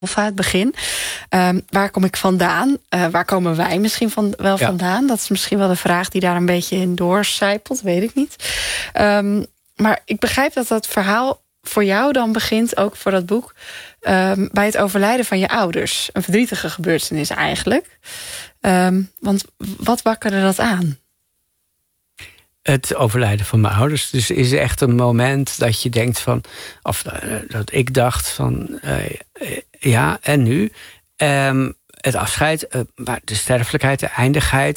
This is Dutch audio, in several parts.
het begin. Waar kom ik vandaan? Waar komen wij misschien vandaan? Dat is misschien wel de vraag die daar een beetje in doorcijpelt, weet ik niet. Maar ik begrijp dat dat verhaal voor jou dan begint, ook voor dat boek, bij het overlijden van je ouders. Een verdrietige gebeurtenis eigenlijk. Want wat wakkerde dat aan? Het overlijden van mijn ouders. Dus is echt een moment dat je denkt van, of dat ik dacht van, ja, en nu? Het afscheid, de sterfelijkheid, de eindigheid,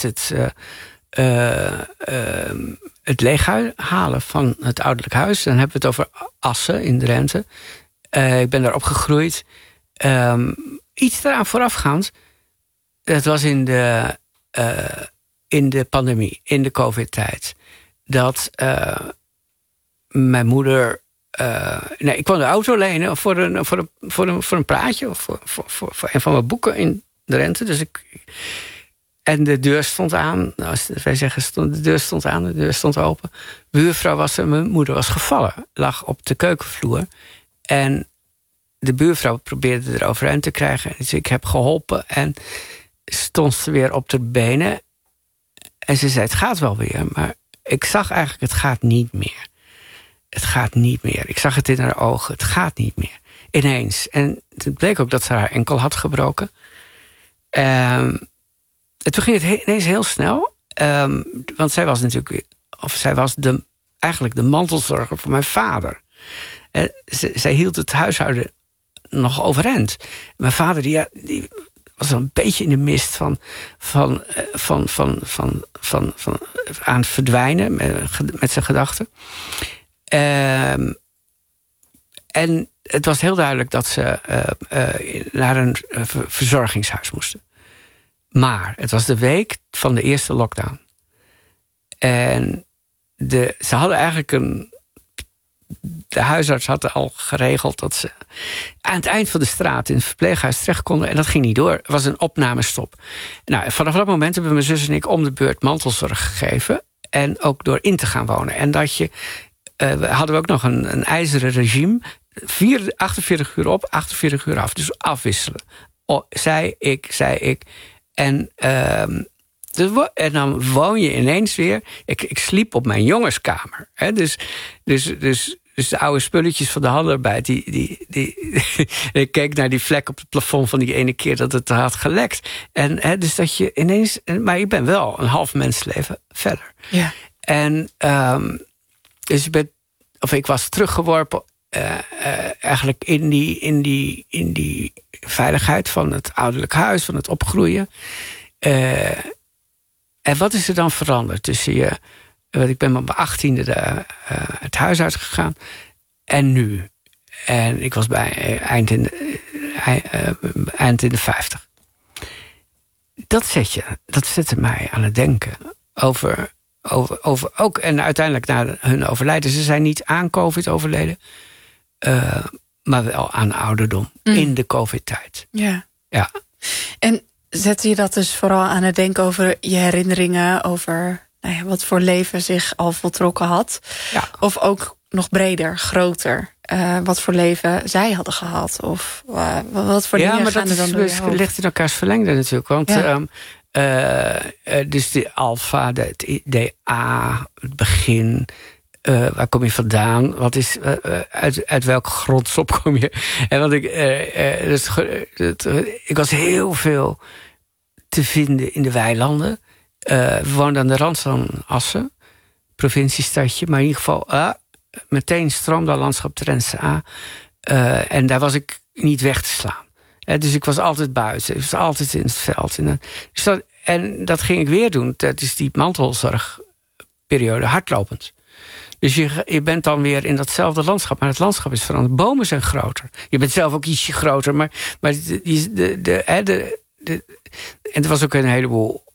het leeghalen van het ouderlijk huis. Dan hebben we het over Assen in Drenthe. Ik ben daar opgegroeid. Iets daaraan voorafgaand. Dat was in de pandemie, in de COVID-tijd. Dat mijn moeder... ik kon de auto lenen voor een praatje. Of voor een van mijn boeken in Drenthe. Dus en de deur stond aan. Nou, wij zeggen, de deur stond aan, de deur stond open. Buurvrouw was er, mijn moeder was gevallen. Lag op de keukenvloer. En de buurvrouw probeerde er overeind te krijgen. Dus ik heb geholpen. En stond ze weer op de benen. En ze zei, het gaat wel weer. Maar ik zag eigenlijk, het gaat niet meer. Het gaat niet meer. Ik zag het in haar ogen. Het gaat niet meer. Ineens. En het bleek ook dat ze haar enkel had gebroken. En toen ging het ineens heel snel. Want zij was natuurlijk... zij was eigenlijk de mantelzorger van mijn vader. Zij hield het huishouden nog overeind. Mijn vader die was een beetje in de mist van aan het verdwijnen met zijn gedachten. En het was heel duidelijk dat ze naar een verzorgingshuis moesten. Maar het was de week van de eerste lockdown. En ze hadden eigenlijk de huisarts had al geregeld dat ze aan het eind van de straat in het verpleeghuis terecht konden. En dat ging niet door. Er was een opnamestop. Nou, vanaf dat moment hebben mijn zus en ik om de beurt mantelzorg gegeven. En ook door in te gaan wonen. En hadden we ook nog een ijzeren regime. 48 uur op, 48 uur af. Dus afwisselen. Zei ik. En dan woon je ineens weer. Ik sliep op mijn jongenskamer. Hè? Dus de oude spulletjes van de handarbeid. Ik keek naar die vlek op het plafond van die ene keer dat het had gelekt. En dus dat je ineens. Maar ik ben wel een half mensleven verder. Ja. En dus ik was teruggeworpen. Eigenlijk in die veiligheid van het ouderlijk huis, van het opgroeien. En wat is er dan veranderd tussen je... Ik ben op mijn 18e het huis uitgegaan. En nu. En ik was bij eind in de 50. Dat zette mij aan het denken. Over ook, en uiteindelijk na hun overlijden. Ze zijn niet aan COVID overleden. Maar wel aan ouderdom. In de COVID-tijd. Ja. Ja. En zette je dat dus vooral aan het denken over je herinneringen, over wat voor leven zich al voltrokken had? Ja. Of ook nog breder, groter, wat voor leven zij hadden gehad? Of wat voor dingen gaan er dan door je hoofd? Dat ligt in elkaars verlengde natuurlijk. Want dus de alfa, de A, het begin... waar kom je vandaan? Wat is, uit welke grondstop kom je? En want ik was heel veel te vinden in de weilanden. We woonden aan de rand van Assen, provinciestadje. Maar in ieder geval, meteen stroomde landschap Drentse A. En daar was ik niet weg te slaan. Dus ik was altijd buiten. Ik was altijd in het veld. En dat ging ik weer doen. Dat is die mantelzorgperiode hardlopend. Dus je bent dan weer in datzelfde landschap. Maar het landschap is veranderd. Bomen zijn groter. Je bent zelf ook ietsje groter. Maar en er was ook een heleboel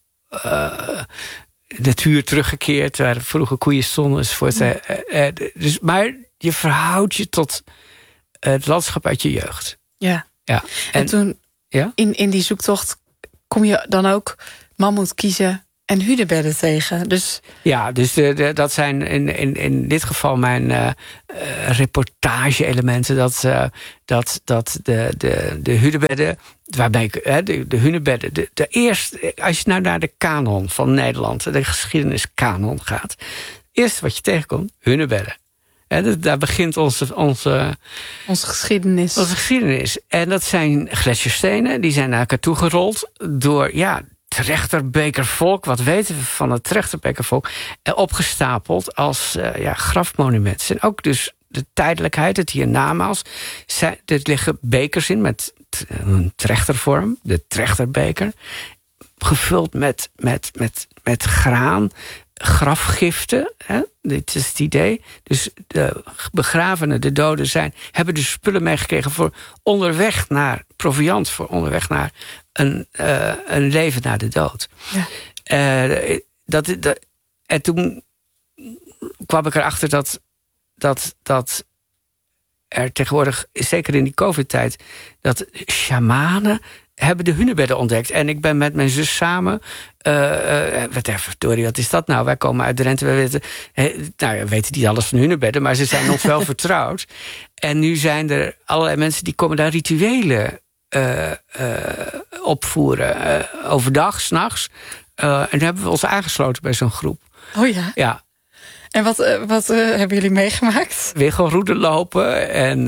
natuur teruggekeerd. Waar vroeger koeien stonden. Maar je verhoudt je tot het landschap uit je jeugd. Ja. Ja. En toen in die zoektocht kom je dan ook... Man moet kiezen En hunebedden tegen. Dus... Ja, dus dat zijn in dit geval mijn reportage-elementen. Dat de hunebedden, waarbij ik de hunebedden, de eerste, als je nou naar de kanon van Nederland, de geschiedeniskanon gaat, het eerste wat je tegenkomt, hunebedden. Daar begint onze geschiedenis. Onze geschiedenis. En dat zijn gletsjerstenen, die zijn naar elkaar toegerold door Trechterbekervolk. Wat weten we van het Trechterbekervolk? Opgestapeld als grafmonumenten. En ook dus de tijdelijkheid, het hiernamaals. Er liggen bekers in met een trechtervorm, de Trechterbeker. Gevuld met graan, grafgiften. Dit is het idee. Dus de begravenen, de doden hebben dus spullen meegekregen voor onderweg naar proviant, voor onderweg naar een leven na de dood. Ja. En toen kwam ik erachter dat er tegenwoordig, zeker in die COVID-tijd, dat shamanen hebben de hunebedden ontdekt. En ik ben met mijn zus samen... wat is dat nou? Wij komen uit Drenthe. We weten niet alles van hunebedden, maar ze zijn ons wel vertrouwd. En nu zijn er allerlei mensen die komen daar rituelen opvoeren. Overdag, 's nachts. En dan hebben we ons aangesloten bij zo'n groep. Oh ja? Ja. En wat hebben jullie meegemaakt? Wiggelroeden lopen en...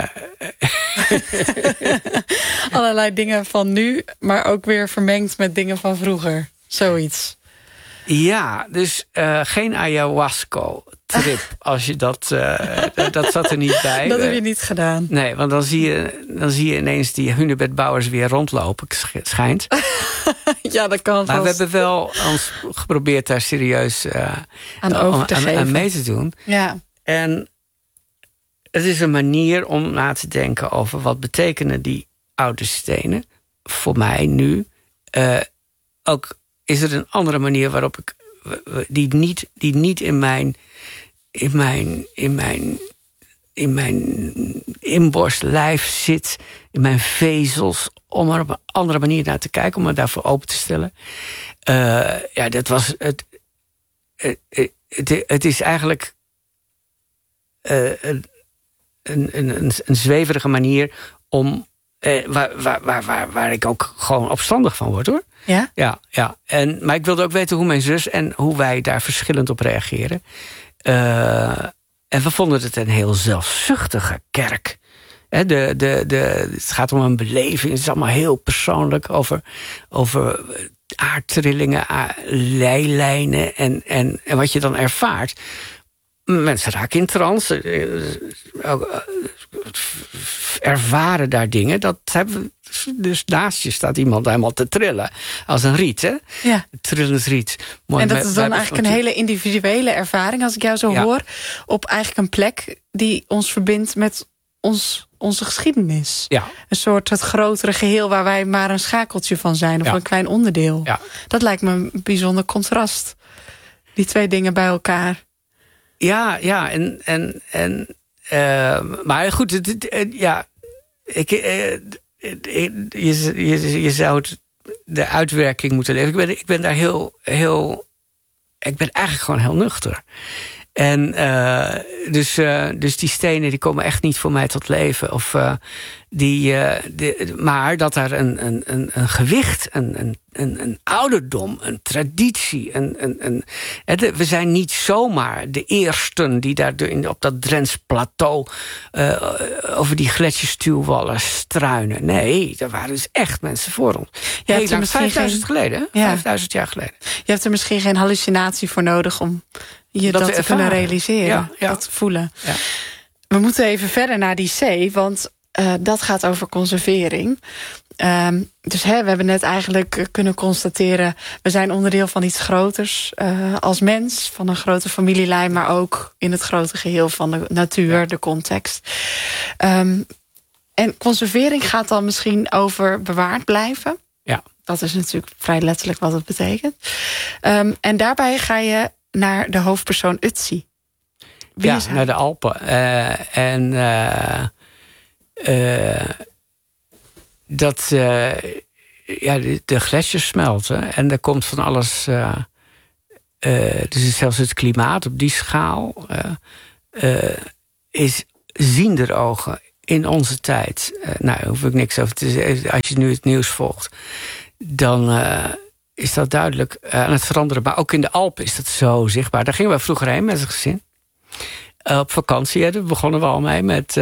Allerlei dingen van nu, maar ook weer vermengd met dingen van vroeger. Zoiets. Ja, dus geen ayahuasca-trip. Als je dat zat er niet bij. Dat heb je niet gedaan. Nee, want dan zie je ineens die hunebedbouwers weer rondlopen, schijnt. Ja, dat kan. Maar we hebben wel ons geprobeerd daar serieus aan mee te doen. Ja. En het is een manier om na te denken over wat betekenen die oude stenen voor mij nu. Ook is er een andere manier waarop ik die niet in mijn inborst lijf zit, in mijn vezels, om er op een andere manier naar te kijken, om me daarvoor open te stellen. Dat was het. Het is eigenlijk een zweverige manier om waar ik ook gewoon opstandig van word, hoor. Ja? Ja. Maar ik wilde ook weten hoe mijn zus en hoe wij daar verschillend op reageren. En we vonden het een heel zelfzuchtige kerk. Het gaat om een beleving. Het is allemaal heel persoonlijk over aardtrillingen, leilijnen en wat je dan ervaart. Mensen raken in trance, ervaren daar dingen. Dat hebben we, dus naast je staat iemand helemaal te trillen. Als een riet, hè? Ja. Trillend riet. Mooi, en dat is dan eigenlijk een hele individuele ervaring, als ik jou zo hoor. Op eigenlijk een plek die ons verbindt met onze geschiedenis. Ja. Een soort het grotere geheel waar wij maar een schakeltje van zijn. Of een klein onderdeel. Ja. Dat lijkt me een bijzonder contrast. Die twee dingen bij elkaar. Ja, maar goed, je zou de uitwerking moeten leven. Ik ben daar ik ben eigenlijk gewoon heel nuchter. En dus die stenen die komen echt niet voor mij tot leven. Maar dat daar een gewicht, een ouderdom, een traditie. We zijn niet zomaar de eersten die daar op dat Drents plateau over die gletsjerstuwwallen struinen. Nee, er waren dus echt mensen voor ons. Ja, heel lang, 5000 geleden. 5000 jaar geleden. Je hebt er misschien geen hallucinatie voor nodig om je dat te kunnen realiseren. Ja. Dat te voelen. Ja. We moeten even verder naar die C, want dat gaat over conservering. Dus we hebben net eigenlijk kunnen constateren, we zijn onderdeel van iets groters als mens, van een grote familielijn, maar ook in het grote geheel van de natuur, de context. En conservering gaat dan misschien over bewaard blijven. Ja. Dat is natuurlijk vrij letterlijk wat het betekent. En daarbij ga je naar de hoofdpersoon Ötzi. Naar de Alpen. De gletsjers smelten en er komt van alles dus zelfs het klimaat op die schaal is ziender ogen in onze tijd. Nou, hoef ik niks over te zeggen. Als je nu het nieuws volgt, dan is dat duidelijk aan het veranderen. Maar ook in de Alpen is dat zo zichtbaar. Daar gingen we vroeger heen met het gezin. Op vakantie, daar begonnen we al mee met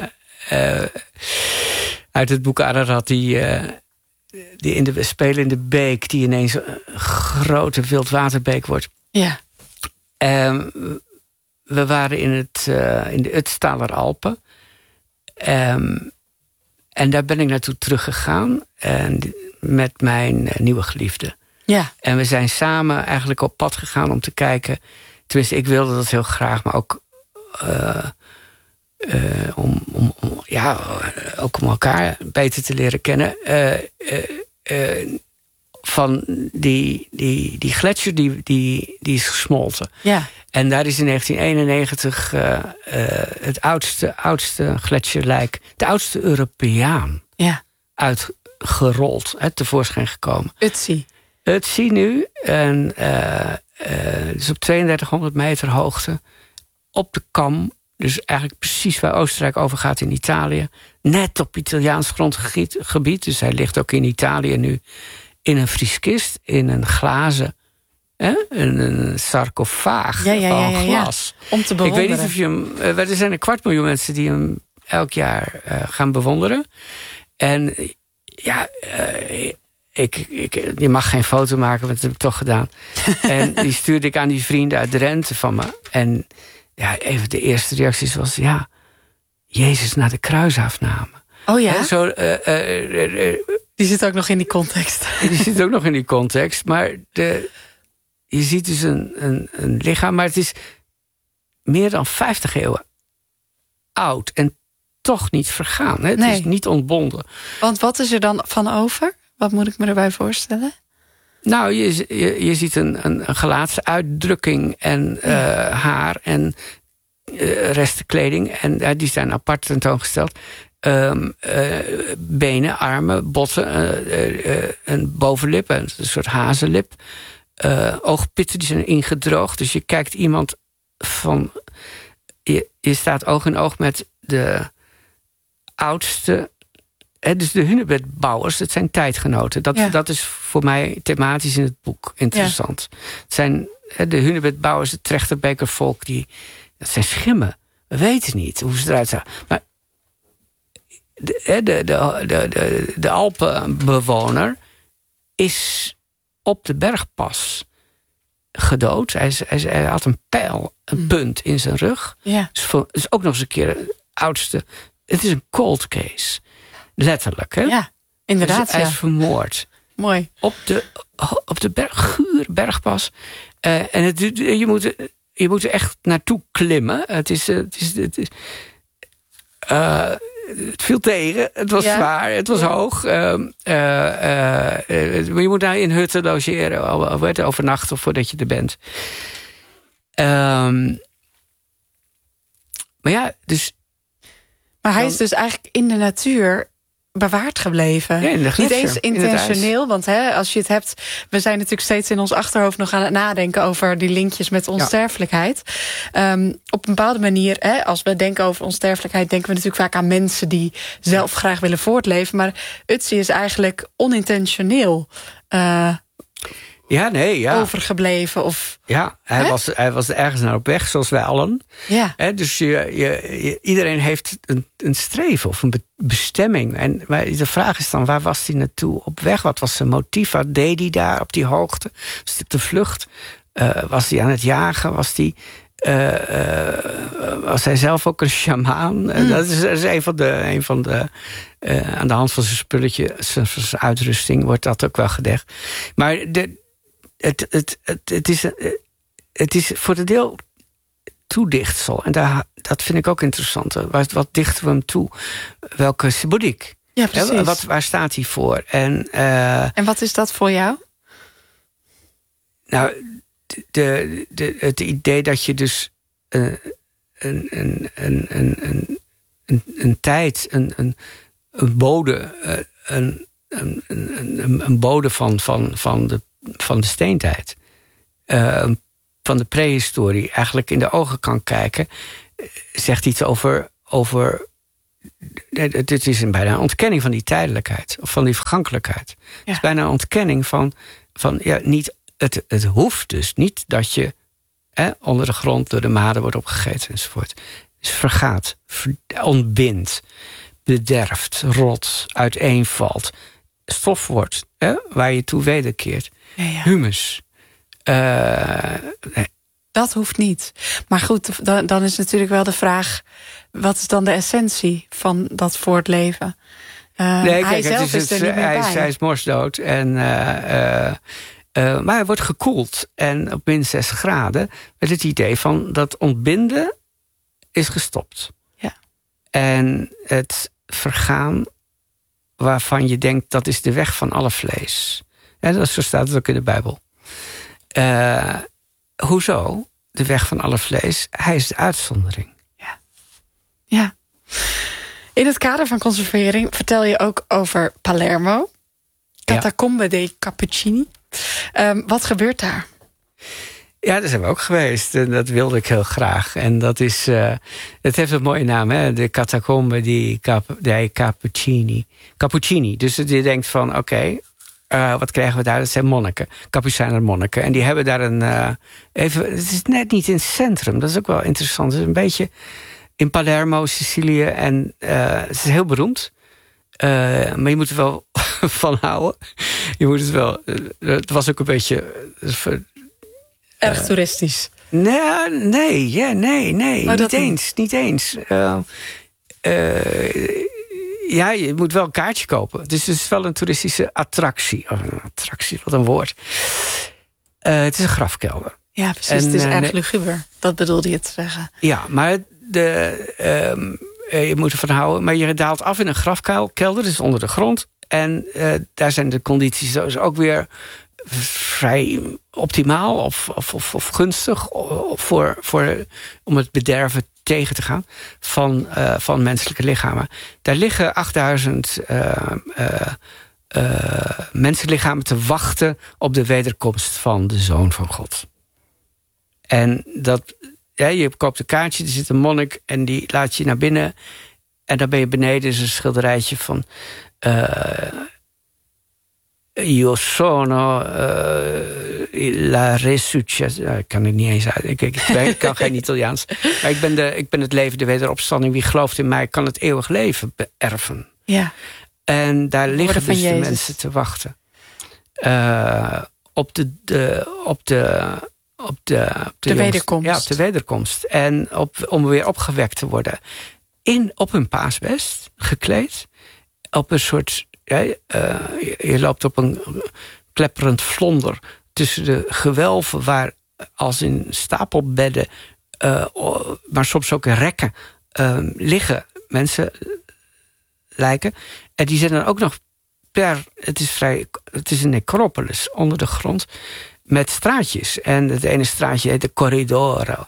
uit het boek Ararat, die in de spelende beek, die ineens een grote wildwaterbeek wordt. Ja. We waren in de Ötztaler Alpen. En daar ben ik naartoe teruggegaan. Met mijn nieuwe geliefde. Ja. En we zijn samen eigenlijk op pad gegaan om te kijken. Tenminste, ik wilde dat heel graag, maar ook ook om elkaar beter te leren kennen. Van die gletsjer die is gesmolten. Ja. En daar is in 1991 het oudste gletsjerlijk, de oudste Europeaan, uitgerold, tevoorschijn gekomen. Ötzi nu. En dus op 3200 meter hoogte. Op de Kam. Dus eigenlijk precies waar Oostenrijk overgaat in Italië. Net op Italiaans grondgebied. Dus hij ligt ook in Italië nu in een vrieskist. In een glazen, een sarcofaag van glas. Ja. Om te bewonderen. Ik weet niet of je hem... Er zijn 250.000 mensen die hem elk jaar gaan bewonderen. En ja... je mag geen foto maken, want dat heb ik toch gedaan. En die stuurde ik aan die vrienden uit Drenthe van me. En ja, even de eerste reacties was... ja, Jezus naar de kruisafname. Oh ja? Die zit ook nog in die context. Die zit ook nog in die context. Maar je ziet dus een lichaam... maar het is meer dan 50 eeuwen oud. En toch niet vergaan. Hè? Het is niet ontbonden. Want wat is er dan van over? Wat moet ik me erbij voorstellen? Nou, je ziet een gelaatsuitdrukking en haar en resten kleding. En die zijn apart tentoongesteld. Benen, armen, botten, een bovenlip, een soort hazenlip. Oogpitten die zijn ingedroogd. Dus je kijkt iemand van... Je staat oog in oog met de oudste... Dus de hunebedbouwers, dat zijn tijdgenoten. Dat is voor mij thematisch in het boek interessant. Ja. Het zijn de hunebedbouwers, het Trechterbekervolk, dat zijn schimmen. We weten niet hoe ze eruit zagen. Maar de Alpenbewoner is op de bergpas gedood. Hij had een pijl, een punt in zijn rug. Ja. Dus ook nog eens een keer het oudste. Het is een cold case. Letterlijk, hè? Ja, inderdaad. Dus hij is vermoord. Mooi. Op de bergpas. En je moet er echt naartoe klimmen. Het viel tegen. Het was zwaar. Het was hoog. Maar je moet daar in hutten logeren. Overnachten voordat je er bent. Maar ja, dus... Maar hij is dus eigenlijk in de natuur bewaard gebleven. Ja, niet eens intentioneel, want als je het hebt... we zijn natuurlijk steeds in ons achterhoofd nog aan het nadenken... over die linkjes met onsterfelijkheid. Op een bepaalde manier, als we denken over onsterfelijkheid... denken we natuurlijk vaak aan mensen die zelf graag willen voortleven. Maar Ötzi is eigenlijk onintentioneel... overgebleven. Of, hij was ergens naar op weg, zoals wij allen. Ja. Dus iedereen heeft een streven of een bestemming. En de vraag is dan, waar was hij naartoe op weg? Wat was zijn motief? Wat deed hij daar op die hoogte? Was hij op de vlucht? Was hij aan het jagen? Was hij zelf ook een sjamaan? Dat is een van de aan de hand van zijn spulletje, zijn uitrusting, wordt dat ook wel gedekt. Maar het is voor een deel toedichtsel. En dat vind ik ook interessant. Wat dichten we hem toe? Welke symboliek? Ja, precies. Waar staat hij voor? En wat is dat voor jou? Nou, het idee dat je dus een tijd, een bode, een bode van de steentijd, van de prehistorie eigenlijk in de ogen kan kijken, zegt iets over het is bijna een ontkenning van die tijdelijkheid, of van die vergankelijkheid. Ja. Het is bijna een ontkenning van niet, het hoeft dus niet dat je onder de grond door de maden wordt opgegeten enzovoort. Dus vergaat, ontbindt, bederft, rot, uiteenvalt, stof wordt, waar je toe wederkeert. Ja. Humus. Nee. Dat hoeft niet. Maar goed, dan is natuurlijk wel de vraag, wat is dan de essentie van dat voortleven? Hij zelf is er niet meer bij. Hij is morsdood. Maar hij wordt gekoeld. En op min 6 graden met het idee van dat ontbinden is gestopt. Ja. En het vergaan waarvan je denkt dat is de weg van alle vlees. Zo staat het ook in de Bijbel. Hoezo? De weg van alle vlees. Hij is de uitzondering. Ja. In het kader van conservering vertel je ook over Palermo. Catacombe dei Cappuccini. Wat gebeurt daar? Ja, daar zijn we ook geweest. En dat wilde ik heel graag. En dat is... het heeft een mooie naam, hè? De Catacombe dei Cappuccini. Cappuccini. Dus je denkt van, oké, wat krijgen we daar? Dat zijn monniken. Kapucijner monniken. En die hebben daar een... het is net niet in het centrum. Dat is ook wel interessant. Het is een beetje in Palermo, Sicilië. En het is heel beroemd. Maar je moet er wel van houden. Je moet het wel... het was ook een beetje... erg toeristisch. Nee. Maar Niet eens. Ja, je moet wel een kaartje kopen. Dus het is wel een toeristische attractie. Attractie, wat een woord. Het is een grafkelder. Ja, precies. Het is erg luguber. Dat bedoelde je te zeggen. Ja, maar je moet ervan houden. Maar je daalt af in een grafkelder, dus onder de grond. En daar zijn de condities dus ook weer vrij optimaal of gunstig om het bederven tegen te gaan van menselijke lichamen. Daar liggen 8000 mensenlichamen te wachten op de wederkomst van de Zoon van God. En je koopt een kaartje, er zit een monnik en die laat je naar binnen. En dan ben je beneden, is een schilderijtje van... Io sono la resurrezione. Ik kan het niet eens uit. Ik kan geen Italiaans. Maar ik ben het leven, de wederopstanding. Wie gelooft in mij, kan het eeuwig leven beërven. Ja. En daar liggen dus de mensen te wachten. Op de wederkomst. Ja, op de wederkomst. En om weer opgewekt te worden. Op hun paasbest, gekleed. Op een soort... je loopt op een klepperend vlonder tussen de gewelven, waar als in stapelbedden, maar soms ook in rekken, liggen mensen lijken. En die zijn dan ook nog het is een necropolis onder de grond met straatjes. En het ene straatje heet de Corridoro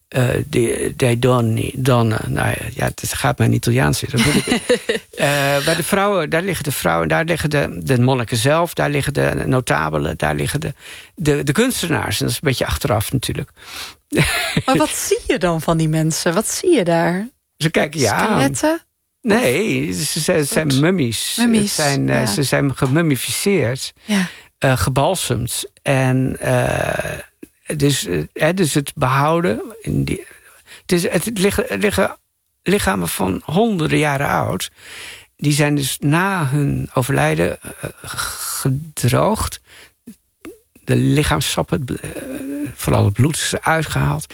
dei donne. Nou ja, het gaat mij in Italiaans weer. Bij de vrouwen, daar liggen de monniken zelf, daar liggen de notabelen, daar liggen de kunstenaars. En dat is een beetje achteraf natuurlijk. Maar wat zie je dan van die mensen? Wat zie je daar? Ze kijken je aan. Skeletten? Nee, ze zijn mummies. Ze zijn gemummificeerd, gebalsemd. En dus het behouden. Het liggen lichamen van honderden jaren oud. Die zijn dus na hun overlijden gedroogd. De lichaamssappen, vooral het bloed, is uitgehaald.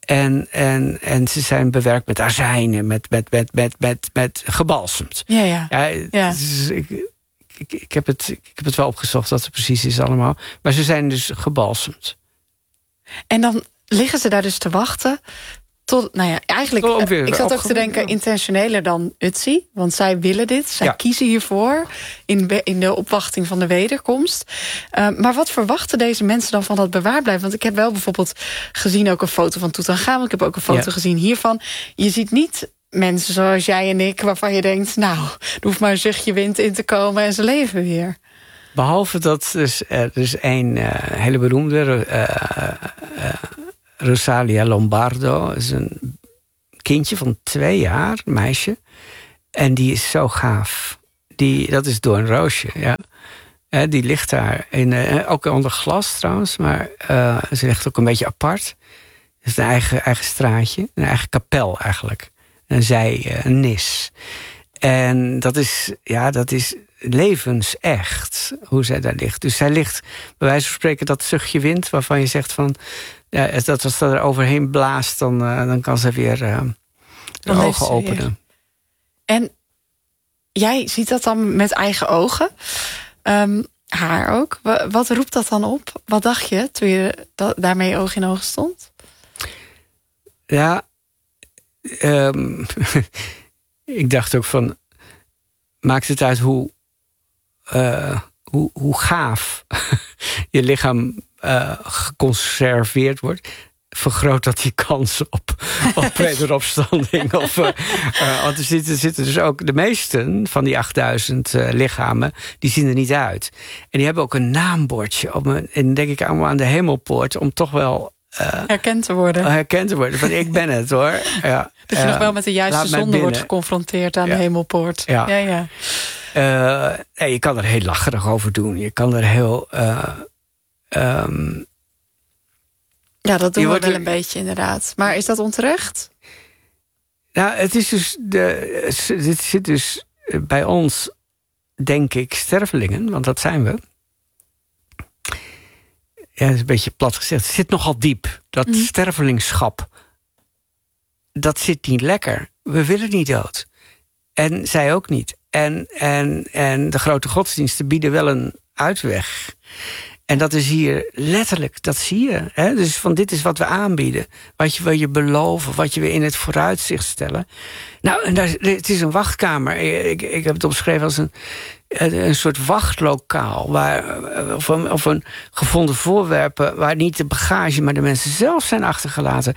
En ze zijn bewerkt met azijn, met gebalsemd. Ja. Dus ik heb het wel opgezocht wat het precies is allemaal. Maar ze zijn dus gebalsemd. En dan liggen ze daar dus te wachten tot, nou ja, eigenlijk, ik zat ook te denken, intentioneler dan Utsi. Want zij willen dit, zij kiezen hiervoor in de opwachting van de wederkomst. Maar wat verwachten deze mensen dan van dat bewaarblijven? Want ik heb wel bijvoorbeeld gezien ook een foto van Tutankhamon. Ik heb ook een foto gezien hiervan. Je ziet niet mensen zoals jij en ik, waarvan je denkt, nou, er hoeft maar een zuchtje wind in te komen en ze leven weer. Behalve dat er is één hele beroemde Rosalia Lombardo is een kindje van 2 jaar, een meisje. En die is zo gaaf. Dat is Doornroosje, ja. Die ligt daar, ook onder glas trouwens, maar ze ligt ook een beetje apart. Het is een eigen straatje, een eigen kapel eigenlijk. Een nis. En dat is levensecht, hoe zij daar ligt. Dus zij ligt, bij wijze van spreken, dat zuchtje wind waarvan je zegt van, ja, dat als dat er overheen blaast, dan kan ze weer de ogen openen. En jij ziet dat dan met eigen ogen. Haar ook. Wat roept dat dan op? Wat dacht je toen je daarmee oog in oog stond? Ja, ik dacht ook van, maakt het uit hoe gaaf je lichaam geconserveerd wordt, vergroot dat die kans op wederopstanding. Want er zitten dus ook de meesten van die 8000 lichamen, die zien er niet uit. En die hebben ook een naambordje en denk ik allemaal aan de hemelpoort, om toch wel herkend te worden. Van ik ben het, hoor. Ja. Dat je nog wel met de juiste zonde wordt geconfronteerd aan de hemelpoort. Ja. Je kan er heel lacherig over doen. Je kan er heel... ja, dat doen we wel een beetje, inderdaad. Maar is dat onterecht? Nou, het is dus... Dit zit dus bij ons, denk ik, stervelingen. Want dat zijn we. Ja, dat is een beetje plat gezegd. Het zit nogal diep. Dat stervelingschap. Dat zit niet lekker. We willen niet dood. En zij ook niet. En de grote godsdiensten bieden wel een uitweg. En dat is hier letterlijk, dat zie je. Hè? Dus van dit is wat we aanbieden. Wat je wil je beloven, wat je weer in het vooruitzicht stellen. Nou, en het is een wachtkamer. Ik heb het omschreven als een soort wachtlokaal. Of een gevonden voorwerpen waar niet de bagage, maar de mensen zelf zijn achtergelaten.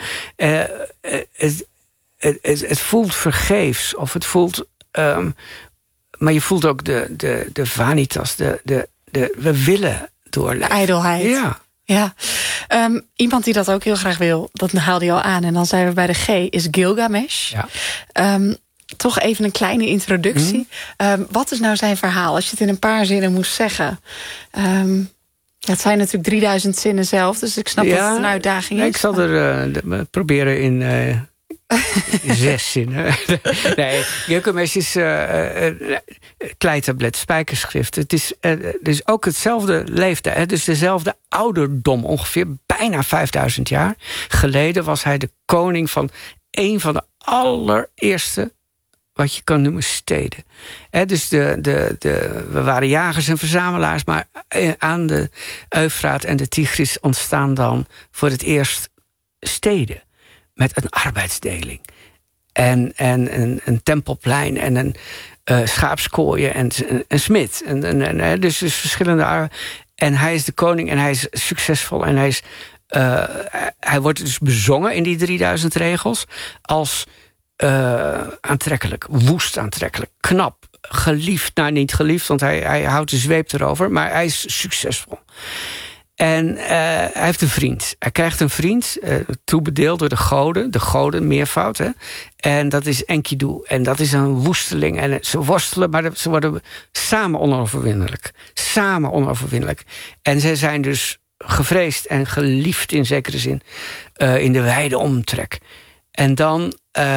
Het voelt vergeefs. Of het voelt... maar je voelt ook de vanitas. We willen doorleven. De ijdelheid. Ja. Iemand die dat ook heel graag wil, dat haalde je al aan. En dan zijn we bij de G, is Gilgamesh. Ja. Toch even een kleine introductie. Wat is nou zijn verhaal? Als je het in een paar zinnen moest zeggen. Het zijn natuurlijk 3000 zinnen zelf. Dus ik snap dat het een uitdaging is. Ik zal er proberen in 6 zinnen. Nee, Gilgamesh is kleitablet, spijkerschrift. Het is ook hetzelfde leeftijd. Dus dezelfde ouderdom. Ongeveer bijna 5000 jaar geleden was hij de koning van een van de allereerste, wat je kan noemen, steden. Dus we waren jagers en verzamelaars, maar aan de Eufraat en de Tigris ontstaan dan voor het eerst steden. Met een arbeidsdeling. En een tempelplein en een schaapskooien en een smid. Dus verschillende. En hij is de koning en hij is succesvol. En hij wordt dus bezongen in die 3000 regels als aantrekkelijk, woest aantrekkelijk, knap, geliefd. Nou, niet geliefd, want hij houdt de zweep erover, maar hij is succesvol. En hij heeft een vriend. Hij krijgt een vriend, toebedeeld door de goden, meervoud. Hè? En dat is Enkidu. En dat is een woesteling. En ze worstelen, maar ze worden samen onoverwinnelijk. En zij zijn dus gevreesd en geliefd in zekere zin in de wijde omtrek. En dan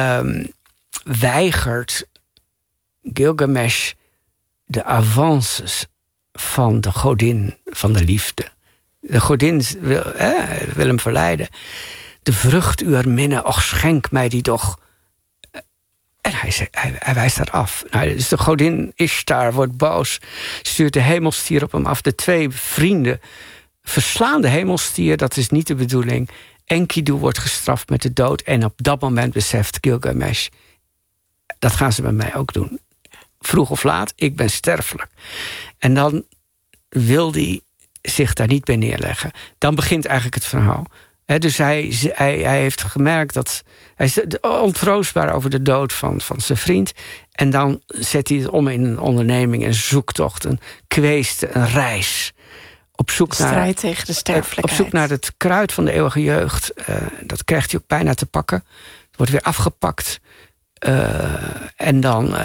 weigert Gilgamesh de avances van de godin van de liefde. De godin wil hem verleiden. De vrucht uwer minne, och schenk mij die toch. En hij wijst daar af. Nou, dus de godin Ishtar wordt boos, stuurt de hemelstier op hem af. De 2 vrienden verslaan de hemelstier, dat is niet de bedoeling. Enkidu wordt gestraft met de dood. En op dat moment beseft Gilgamesh, dat gaan ze bij mij ook doen. Vroeg of laat, ik ben sterfelijk. En dan wil hij zich daar niet bij neerleggen. Dan begint eigenlijk het verhaal. Dus hij heeft gemerkt dat hij is ontroostbaar over de dood van zijn vriend. En dan zet hij het om in een onderneming, een zoektocht, een kweeste, een reis. op zoek naar... Strijd tegen de sterfelijkheid. Op zoek naar het kruid van de eeuwige jeugd. Dat krijgt hij ook bijna te pakken. Het wordt weer afgepakt. En dan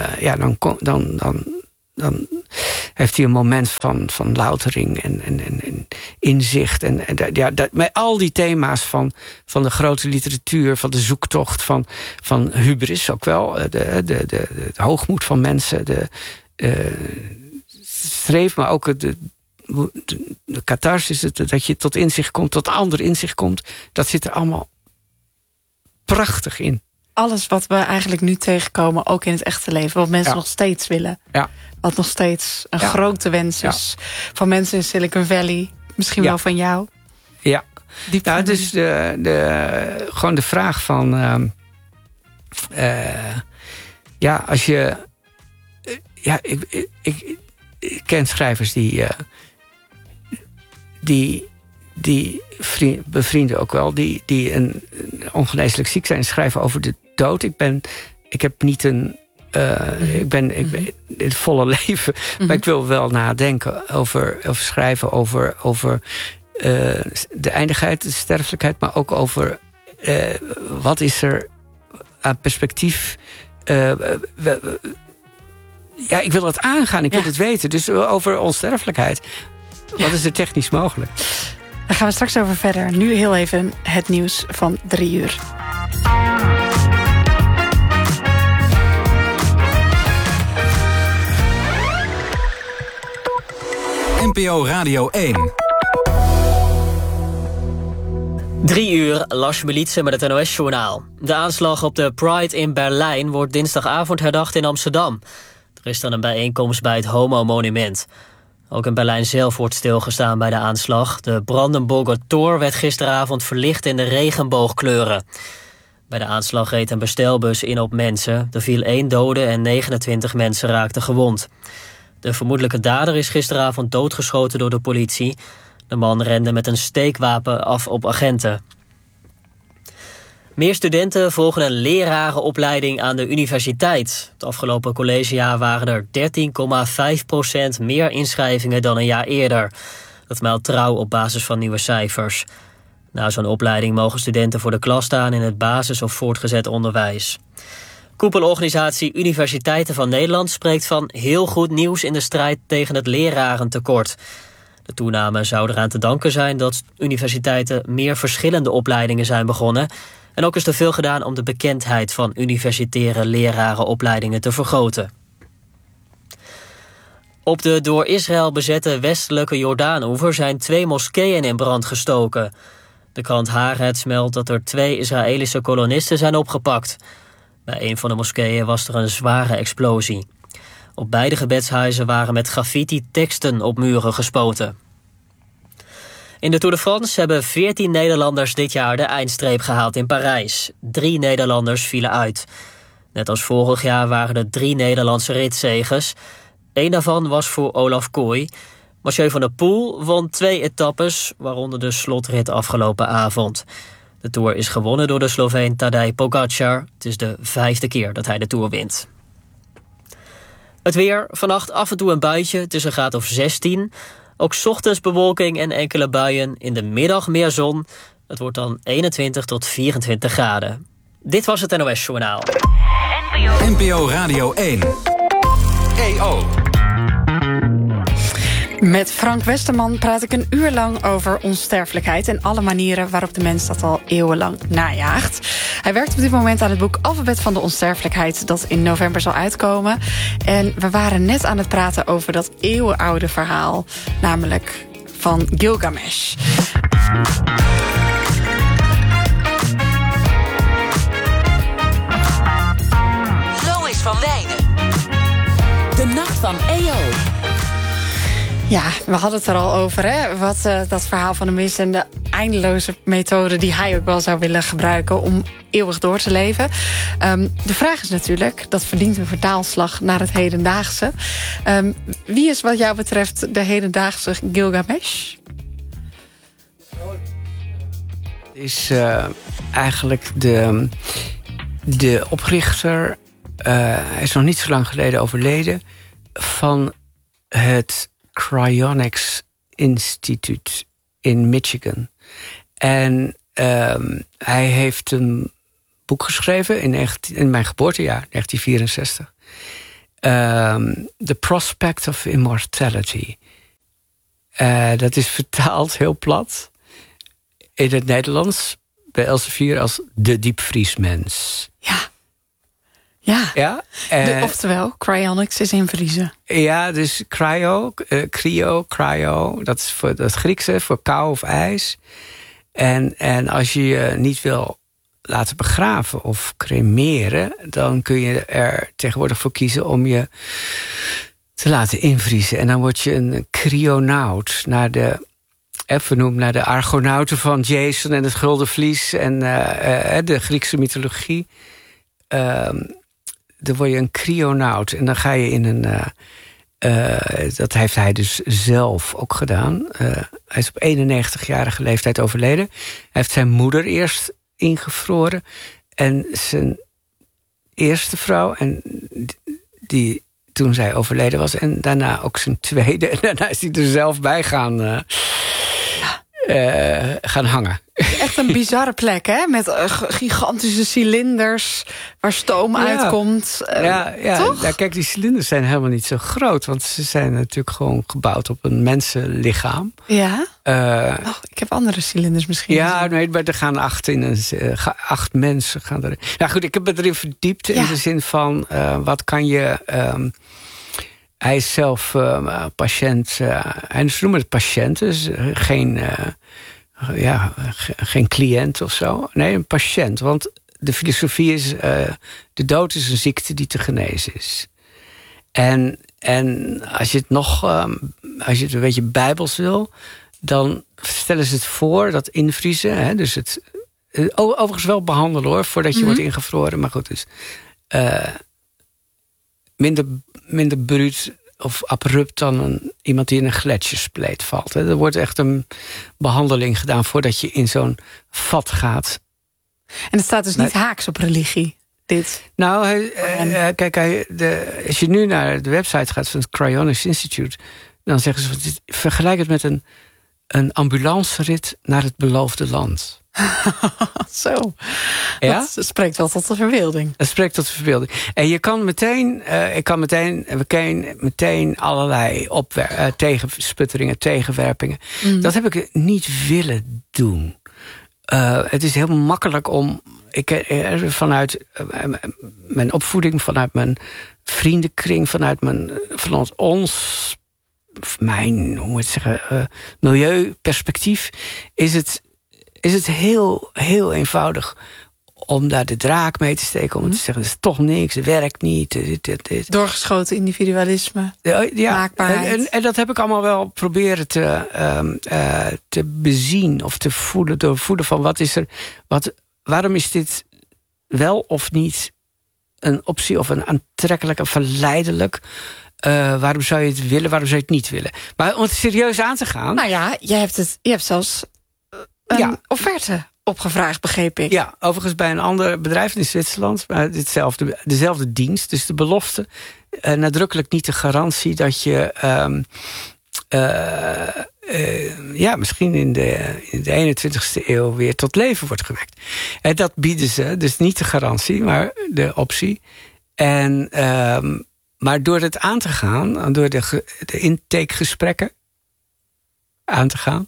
heeft hij een moment van loutering en inzicht. Met al die thema's van de grote literatuur, van de zoektocht, van hubris ook wel. De hoogmoed van mensen, de streef, maar ook de catharsis, dat je tot inzicht komt, tot ander inzicht komt. Dat zit er allemaal prachtig in. Alles wat we eigenlijk nu tegenkomen, ook in het echte leven, wat mensen nog steeds willen. Ja. Wat nog steeds een grote wens is. Van mensen in Silicon Valley. Misschien wel van jou. Ja. Het is gewoon de vraag van... als je... Ik ken schrijvers die bevrienden ook wel, die een ongeneeslijk ziek zijn, schrijven over de dood. Ik heb niet een... Ik ben in het volle leven. Maar ik wil wel nadenken over schrijven over de eindigheid, de sterfelijkheid, maar ook over wat is er aan perspectief. Ik wil dat aangaan, ik wil het weten. Dus over onsterfelijkheid. Wat is er technisch mogelijk? Daar gaan we straks over verder. Nu heel even het nieuws van 3 uur. NPO Radio 1. 3 uur, Lars Militsen met het NOS-journaal. De aanslag op de Pride in Berlijn wordt dinsdagavond herdacht in Amsterdam. Er is dan een bijeenkomst bij het Homo-monument. Ook in Berlijn zelf wordt stilgestaan bij de aanslag. De Brandenburger Tor werd gisteravond verlicht in de regenboogkleuren. Bij de aanslag reed een bestelbus in op mensen. Er viel 1 dode en 29 mensen raakten gewond. De vermoedelijke dader is gisteravond doodgeschoten door de politie. De man rende met een steekwapen af op agenten. Meer studenten volgen een lerarenopleiding aan de universiteit. Het afgelopen collegejaar waren er 13,5% meer inschrijvingen dan een jaar eerder. Dat meldt Trouw op basis van nieuwe cijfers. Na zo'n opleiding mogen studenten voor de klas staan in het basis- of voortgezet onderwijs. Koepelorganisatie Universiteiten van Nederland spreekt van heel goed nieuws in de strijd tegen het lerarentekort. De toename zou eraan te danken zijn dat universiteiten meer verschillende opleidingen zijn begonnen. En ook is er veel gedaan om de bekendheid van universitaire lerarenopleidingen te vergroten. Op de door Israël bezette westelijke Jordaanoever zijn 2 moskeeën in brand gestoken. De krant Haaretz meldt dat er 2 Israëlische kolonisten zijn opgepakt. Bij een van de moskeeën was er een zware explosie. Op beide gebedshuizen waren met graffiti teksten op muren gespoten. In de Tour de France hebben 14 Nederlanders dit jaar de eindstreep gehaald in Parijs. 3 Nederlanders vielen uit. Net als vorig jaar waren er 3 Nederlandse ritzegers. 1 daarvan was voor Olaf Kooi. Mathieu van der Poel won 2 etappes, waaronder de slotrit afgelopen avond. De Tour is gewonnen door de Sloveen Tadej Pogačar. Het is de 5e keer dat hij de Tour wint. Het weer, vannacht af en toe een buitje, het is een graad of 16. Ook 's ochtends bewolking en enkele buien. In de middag meer zon. Het wordt dan 21 tot 24 graden. Dit was het NOS Journaal. NPO Radio 1. EO. Met Frank Westerman praat ik een uur lang over onsterfelijkheid en alle manieren waarop de mens dat al eeuwenlang najaagt. Hij werkt op dit moment aan het boek Alfabet van de Onsterfelijkheid, dat in november zal uitkomen. En we waren net aan het praten over dat eeuwenoude verhaal, namelijk van Gilgamesh. Lois van Wijnen. De Nacht van EO. Ja, we hadden het er al over, hè? Wat dat verhaal van de mist en de eindeloze methode die hij ook wel zou willen gebruiken om eeuwig door te leven. De vraag is natuurlijk, dat verdient een vertaalslag naar het hedendaagse. Wie is wat jou betreft de hedendaagse Gilgamesh? Is eigenlijk de oprichter, hij is nog niet zo lang geleden overleden, van het Cryonics Instituut in Michigan. En hij heeft een boek geschreven in mijn geboortejaar, 1964. The Prospect of Immortality. Dat is vertaald heel plat in het Nederlands bij Elsevier als de diepvriesmens. Ja. Oftewel, cryonics is invriezen. Ja, dus cryo, dat is voor het Griekse, voor kou of ijs. En als je je niet wil laten begraven of cremeren, dan kun je er tegenwoordig voor kiezen om je te laten invriezen. En dan word je een cryonaut, vernoemd naar de Argonauten van Jason en het Gulden Vlies en de Griekse mythologie. Dan word je een cryonaut en dan ga je in een... dat heeft hij dus zelf ook gedaan. Hij is op 91-jarige leeftijd overleden. Hij heeft zijn moeder eerst ingevroren en zijn eerste vrouw, en die toen zij overleden was, en daarna ook zijn tweede. En daarna is hij er zelf bij gaan hangen. Echt een bizarre plek, hè? Met gigantische cilinders waar stoom uitkomt. Toch? Ja, kijk, die cilinders zijn helemaal niet zo groot, want ze zijn natuurlijk gewoon gebouwd op een mensenlichaam. Ja? Ik heb andere cilinders misschien. Ja, nee, maar er gaan 8 mensen gaan erin. Nou goed, ik heb me erin verdiept in de zin van wat kan je... hij is zelf patiënt. Ze noemen het patiënt, dus geen cliënt of zo. Nee, een patiënt. Want de filosofie is, de dood is een ziekte die te genezen is. En als je het als je het een beetje bijbels wil, dan stellen ze het voor dat invriezen, hè, dus het overigens wel behandelen hoor, voordat je wordt ingevroren, maar goed, dus minder bruut of abrupt dan iemand die in een gletsjerspleet valt. Er wordt echt een behandeling gedaan voordat je in zo'n vat gaat. En het staat dus niet haaks op religie, dit? Nou, kijk, als je nu naar de website gaat van het Cryonics Institute, dan zeggen ze, vergelijk het met een ambulancerit naar het beloofde land. Zo. Ja? Dat spreekt wel tot de verbeelding. Het spreekt tot de verbeelding. En je kan meteen allerlei tegensputteringen, tegenwerpingen. Dat heb ik niet willen doen. Het is heel makkelijk om... vanuit mijn opvoeding, vanuit mijn vriendenkring, vanuit mijn milieuperspectief, is het heel, heel eenvoudig om daar de draak mee te steken. Om te zeggen, het is toch niks, het werkt niet. Dit. Doorgeschoten individualisme, maakbaarheid. En dat heb ik allemaal wel proberen te bezien of te voelen. Doorvoelen van waarom is dit wel of niet een optie of een aantrekkelijk en verleidelijk? Waarom zou je het willen, waarom zou je het niet willen? Maar om het serieus aan te gaan... Nou ja, je hebt zelfs een offerte opgevraagd, begreep ik. Ja, overigens bij een ander bedrijf in Zwitserland, maar dezelfde dienst. Dus de belofte, nadrukkelijk niet de garantie dat je misschien in de 21ste eeuw weer tot leven wordt gewekt. En dat bieden ze, dus niet de garantie, maar de optie. Maar door het aan te gaan, door de intakegesprekken aan te gaan,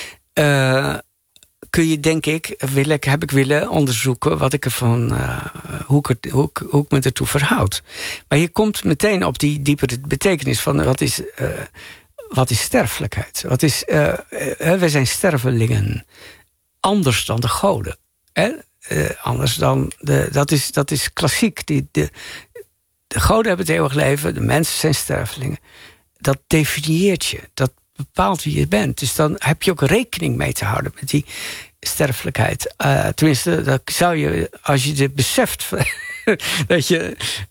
kun je, denk ik, heb ik willen onderzoeken wat ik ervan, hoe ik me ertoe verhoud. Maar je komt meteen op die diepere betekenis van wat is sterfelijkheid? Wij zijn stervelingen, anders dan de goden. Anders dan dat is klassiek. De goden hebben het eeuwig leven, de mensen zijn stervelingen. Dat definieert je, dat bepaalt wie je bent. Dus dan heb je ook rekening mee te houden met die sterfelijkheid. Tenminste, dat zou je, als je het beseft dat je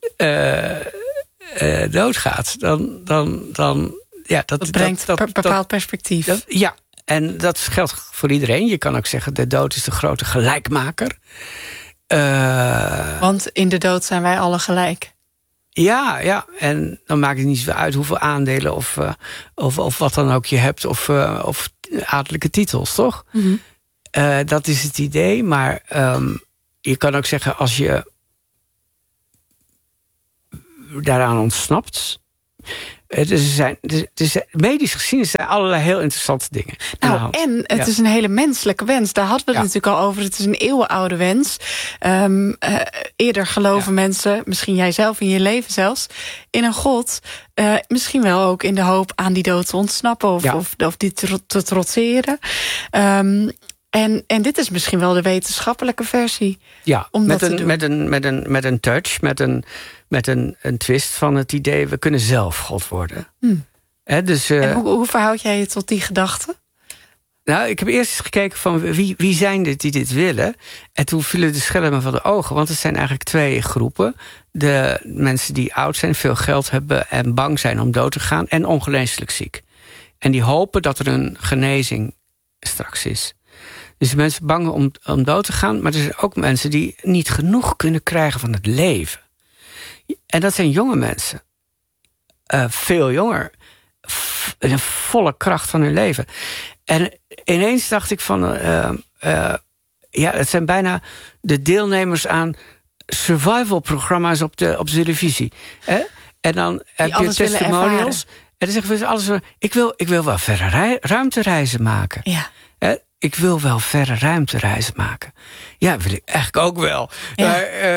doodgaat, dan dat brengt een bepaald perspectief. En dat geldt voor iedereen. Je kan ook zeggen, de dood is de grote gelijkmaker. Want in de dood zijn wij alle gelijk. Ja. En dan maakt het niet zoveel uit hoeveel aandelen of wat dan ook je hebt. Of adellijke titels, toch? Mm-hmm. Dat is het idee. Maar je kan ook zeggen, als je daaraan ontsnapt. Medisch gezien zijn allerlei heel interessante dingen. Nou, en het is een hele menselijke wens. Daar hadden we het natuurlijk al over. Het is een eeuwenoude wens. Eerder geloven mensen, misschien jij zelf in je leven zelfs, in een God. Misschien wel ook in de hoop aan die dood te ontsnappen of die te trotseren. En dit is misschien wel de wetenschappelijke versie. Ja, met een touch, met een twist van het idee, we kunnen zelf God worden. Dus, en hoe verhoud jij je tot die gedachte? Nou, ik heb eerst eens gekeken van wie zijn dit die dit willen. En toen vielen de schellen me van de ogen. Want het zijn eigenlijk 2 groepen. De mensen die oud zijn, veel geld hebben en bang zijn om dood te gaan. En ongeneeslijk ziek. En die hopen dat er een genezing straks is. Dus mensen bang om dood te gaan. Maar er zijn ook mensen die niet genoeg kunnen krijgen van het leven. En dat zijn jonge mensen. Veel jonger. In een volle kracht van hun leven. En ineens dacht ik van... het zijn bijna de deelnemers aan survival-programma's op de televisie. En dan heb je testimonials. En dan zeggen we alles. Ik wil wel verre ruimtereizen maken. Ja. Ik wil wel verre ruimtereizen maken. Ja, wil ik eigenlijk ook wel. Ja.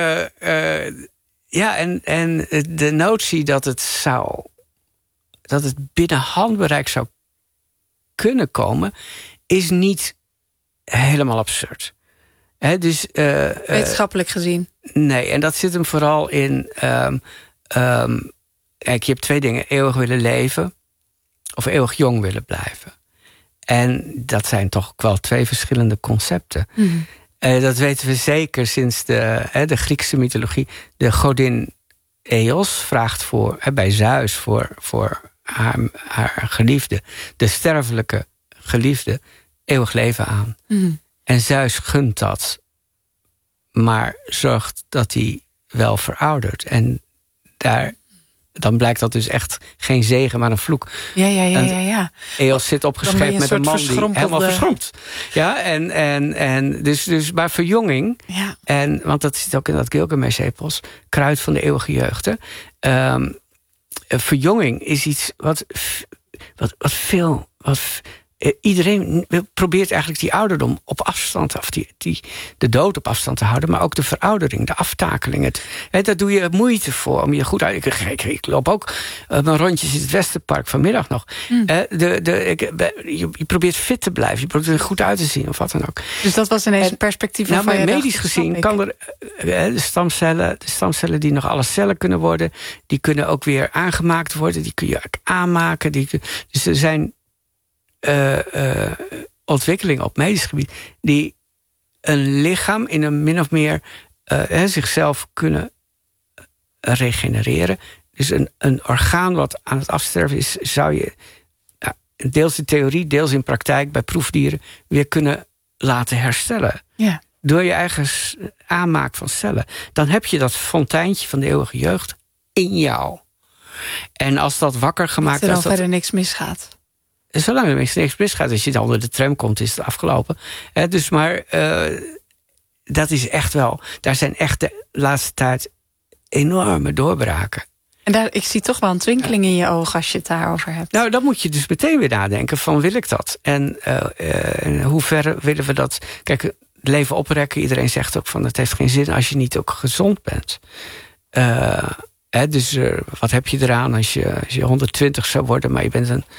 Maar, en de notie dat het binnen handbereik zou kunnen komen, is niet helemaal absurd. Dus, wetenschappelijk gezien? Nee, en dat zit hem vooral in... kijk, je hebt 2 dingen. Eeuwig willen leven of eeuwig jong willen blijven. En dat zijn toch wel 2 verschillende concepten. Mm-hmm. Dat weten we zeker sinds de Griekse mythologie. De godin Eos vraagt bij Zeus voor haar geliefde, de sterfelijke geliefde, eeuwig leven aan. Mm-hmm. En Zeus gunt dat, maar zorgt dat hij wel veroudert. En dan blijkt dat dus echt geen zegen, maar een vloek. Ja. Eos zit opgeschreven met een man die helemaal verschrompeld. Ja, en dus maar verjonging. Ja. Want dat zit ook in dat Gilgamesh-epos, kruid van de eeuwige jeugd. Verjonging is iets wat iedereen probeert eigenlijk die ouderdom op afstand, of de dood op afstand te houden, maar ook de veroudering, de aftakeling. Daar doe je moeite voor om je goed uit. Ik loop ook mijn rondjes in het Westerpark vanmiddag nog. Je probeert fit te blijven, je probeert er goed uit te zien of wat dan ook. Dus dat was ineens een perspectief. Nou, maar medisch gezien kan er de stamcellen die nog alle cellen kunnen worden, die kunnen ook weer aangemaakt worden, die kun je aanmaken. Dus er zijn ontwikkelingen op medisch gebied die een lichaam in een min of meer zichzelf kunnen regenereren. Dus een orgaan wat aan het afsterven is, zou je deels in theorie, deels in praktijk bij proefdieren weer kunnen laten herstellen. Ja. Door je eigen aanmaak van cellen. Dan heb je dat fonteintje van de eeuwige jeugd in jou. En als dat wakker gemaakt is, verder niks misgaat. Zolang er niks misgaat, als je dan onder de tram komt, is het afgelopen. Dus maar dat is echt wel. Daar zijn echt de laatste tijd enorme doorbraken. En ik zie toch wel een twinkeling in je ogen als je het daarover hebt. Nou, dan moet je dus meteen weer nadenken van, wil ik dat? En hoe ver willen we dat? Kijk, het leven oprekken, iedereen zegt ook van, het heeft geen zin als je niet ook gezond bent. Dus wat heb je eraan als je 120 zou worden, maar je bent een...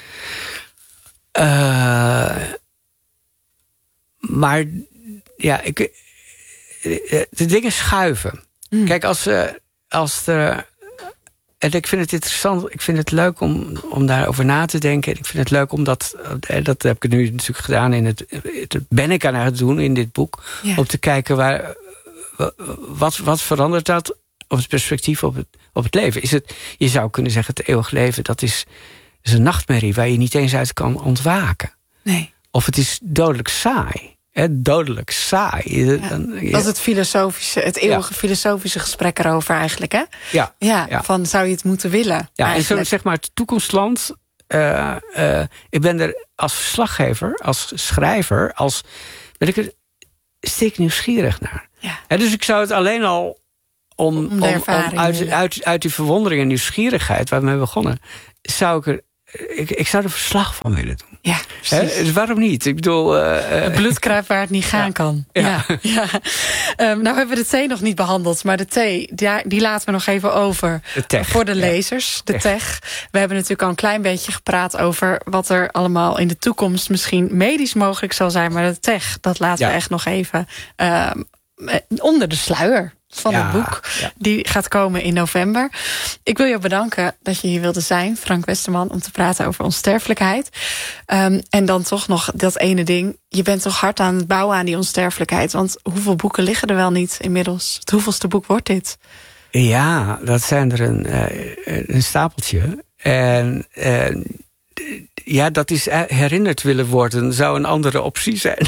maar ja, de dingen schuiven. Kijk, als er... En ik vind het interessant, ik vind het leuk om daarover na te denken. Ik vind het leuk om dat heb ik nu natuurlijk gedaan. Dat ben ik aan het doen in dit boek. Ja. Om te kijken wat verandert dat op het perspectief op het leven. Je zou kunnen zeggen, het eeuwig leven, dat is een nachtmerrie waar je niet eens uit kan ontwaken. Nee. Of het is dodelijk saai. dodelijk saai. Ja, dat is het eeuwige filosofische gesprek erover eigenlijk, hè? Ja. Van zou je het moeten willen? Ja, en zo zeg maar het toekomstland. Ik ben er als verslaggever, als schrijver, ben ik er steeds nieuwsgierig naar. Ja. Dus ik zou het alleen al om uit die verwondering en nieuwsgierigheid waar we mee begonnen, zou ik zou er verslag van willen doen. Ja, dus waarom niet? Ik bedoel, het bloed kruipt waar het niet gaan kan. Ja. Nou hebben we de thee nog niet behandeld, maar de thee, die laten we nog even over voor de lezers. De tech. We hebben natuurlijk al een klein beetje gepraat over wat er allemaal in de toekomst misschien medisch mogelijk zal zijn, maar de tech, dat laten we echt nog even onder de sluier van het boek. Ja. Die gaat komen in november. Ik wil je bedanken dat je hier wilde zijn, Frank Westerman, om te praten over onsterfelijkheid. En dan toch nog dat ene ding. Je bent toch hard aan het bouwen aan die onsterfelijkheid. Want hoeveel boeken liggen er wel niet inmiddels? Het hoeveelste boek wordt dit? Ja, dat zijn er een stapeltje. En dat is herinnerd willen worden, zou een andere optie zijn.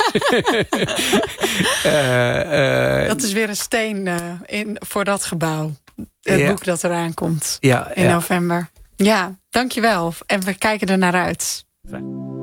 Dat is weer een steen voor dat gebouw. Het boek dat eraan komt in november. Ja, dankjewel. En we kijken er naar uit.